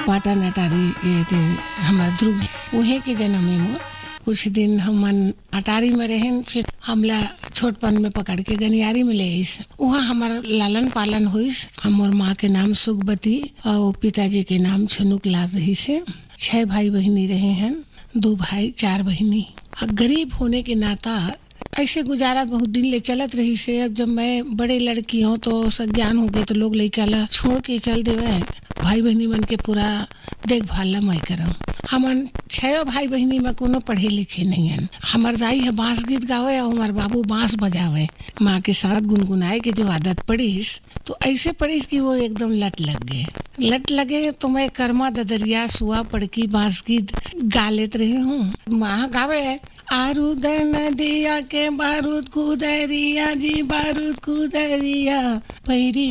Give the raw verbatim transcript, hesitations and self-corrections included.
पाटन अटारी ये थे हमार ध्रुव उहे के जन्म में मोर कुछ दिन हमन अटारी में रहें, फिर हमला छोटपन में पकड़ के गनियारी में ले आइस। वहाँ हमार लालन पालन हुईस। हमर माँ के नाम सुखबती और पिताजी के नाम छनुक लाल रही से। छह भाई बहिनी रहे हैं, दो भाई चार बहिनी। गरीब होने के नाता ऐसे गुजारा बहुत दिन ले चलत रही से। अब जब मैं बड़े लड़की हूँ तो सज्ञान हो गए तो लोग लड़का ला छोड़ के चल देवे। भाई बहनी मन के पूरा देखभाल ला मैं करम। हमन छह भाई बहनी में कोनो पढ़े लिखे नहीं है। हमार दाई है बांस गीत गावे और हमार बाबू बांस बजावे। माँ के साथ गुनगुनाए के जो आदत पड़ीस तो ऐसे पड़ीस कि वो एकदम लट लग गए। लट लगे तो मैं कर्मा ददरिया सुआ पड़की बांस गीत गा लेते रही हूँ। माँ गावे आरूद नदिया के बारूद कुदरिया जी बारूद कुदरिया पैरी